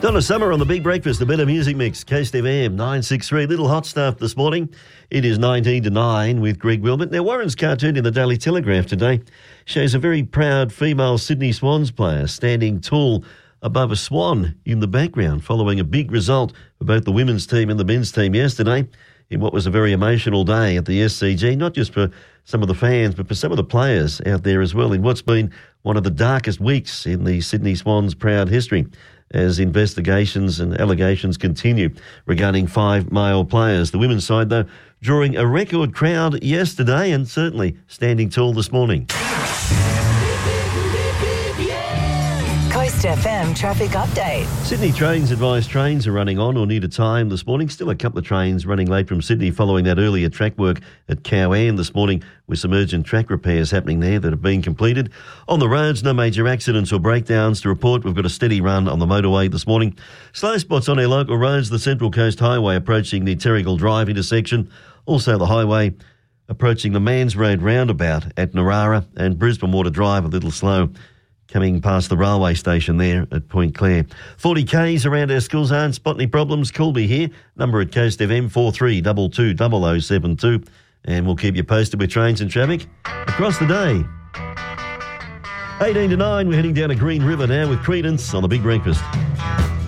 Donna Summer on the Big Breakfast, the Better Music Mix, Coast FM 963. Little hot stuff this morning. It is 19 to 9 with Greg Wilmot. Now, Warren's cartoon in the Daily Telegraph today shows a very proud female Sydney Swans player standing tall above a swan in the background following a big result for both the women's team and the men's team yesterday in what was a very emotional day at the SCG, not just for some of the fans, but for some of the players out there as well in what's been one of the darkest weeks in the Sydney Swans' proud history, as investigations and allegations continue regarding 5 male players. The women's side, though, drawing a record crowd yesterday and certainly standing tall this morning. Coast FM traffic update. Sydney Trains advise trains are running on or near to time this morning. Still a couple of trains running late from Sydney following that earlier track work at Cowan this morning, with some urgent track repairs happening there that have been completed. On the roads, no major accidents or breakdowns to report. We've got a steady run on the motorway this morning. Slow spots on our local roads, the Central Coast Highway approaching the Terrigal Drive intersection. Also the highway approaching the Mans Road roundabout at Narara, and Brisbane Water Drive a little slow coming past the railway station there at Point Clare. 40 Ks around our school zone. Spot any problems? Colby here. Number at Coast FM 4322 0072. And we'll keep you posted with trains and traffic across the day. 18 to 9, we're heading down to Green River now with Credence on the Big Breakfast.